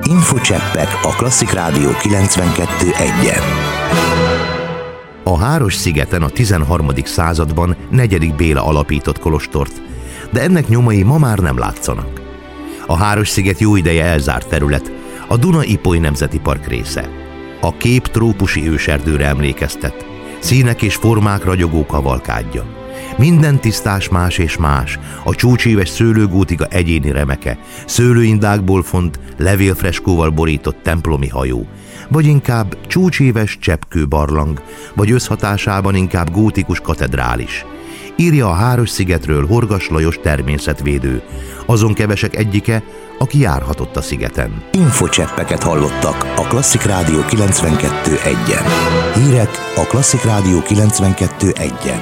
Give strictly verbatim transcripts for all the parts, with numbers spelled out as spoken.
Infocseppek a Klasszik Rádió kilencvenkettő egyen. A Háros-szigeten a tizenharmadik században negyedik Béla alapított kolostort, de ennek nyomai ma már nem látszanak. A Háros-sziget jó ideje elzárt terület, a Duna-Ipoly Nemzeti Park része. A kép trópusi őserdőre emlékeztet, színek és formák ragyogó kavalkádja. Minden tisztás más és más, a csúcséves szőlőgótika egyéni remeke, szőlőindákból font, levélfreskóval borított templomi hajó, vagy inkább csúcséves cseppkő barlang, vagy összhatásában inkább gótikus katedrális. Írja a Háros-szigetről Horgas Lajos természetvédő, azon kevesek egyike, aki járhatott a szigeten. Infocseppeket hallottak a Klasszik Rádió kilencvenkettő egyen. Hírek a Klasszik Rádió kilencvenkettő egyen.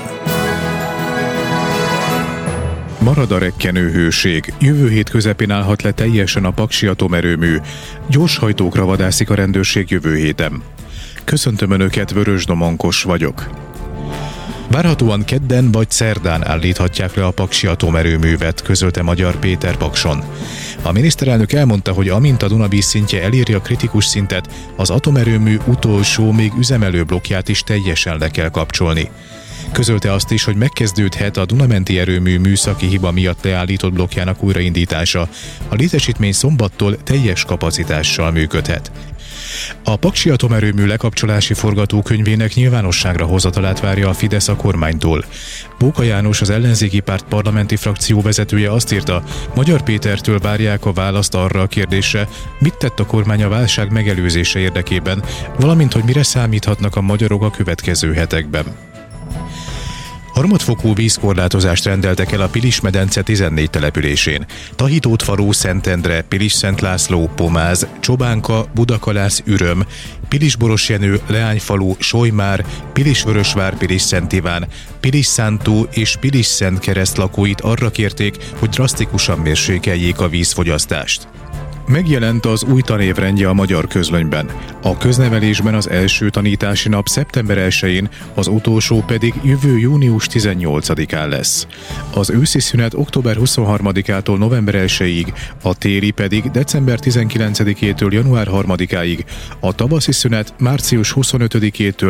Marad a rekkenőhőség. Jövő hét közepén állhat le teljesen a Paksi atomerőmű. Gyorshajtókra vadászik a rendőrség jövő héten. Köszöntöm Önöket, Vörös Domonkos vagyok. Várhatóan kedden vagy szerdán állíthatják le a Paksi atomerőművet, közölte Magyar Péter Pakson. A miniszterelnök elmondta, hogy amint a Duna vízszintje eléri a kritikus szintet, az atomerőmű utolsó, még üzemelő blokkját is teljesen le kell kapcsolni. Közölte azt is, hogy megkezdődhet a Dunamenti erőmű műszaki hiba miatt leállított blokkjának újraindítása. A létesítmény szombattól teljes kapacitással működhet. A Paksi atomerőmű lekapcsolási forgatókönyvének nyilvánosságra hozatalát várja a Fidesz a kormánytól. Bóka János, az ellenzéki párt parlamenti frakció vezetője azt írta, Magyar Pétertől várják a választ arra a kérdésre, mit tett a kormány a válság megelőzése érdekében, valamint hogy mire számíthatnak a magyarok a következő hetekben. Harmadfokú vízkorlátozást rendeltek el a Pilis-medence tizennégy településén. Tahitótfalu, Szentendre, Pilis-Szent László, Pomáz, Csobánka, Budakalász, Üröm, Pilis-Borosjenő, Leányfalu, Solymár, Pilis-Vörösvár, Pilis-Szent Iván, Pilis-Szántó és Pilis-Szentkereszt lakóit arra kérték, hogy drasztikusan mérsékeljék a vízfogyasztást. Megjelent az új tanévrendje a Magyar Közlönyben. A köznevelésben az első tanítási nap szeptember elsején, az utolsó pedig jövő június tizennyolcadikán lesz. Az őszi szünet október huszonharmadikától november elsejéig, a téli pedig december tizenkilencedikétől január harmadikáig, a tavaszi szünet március huszonötödikétől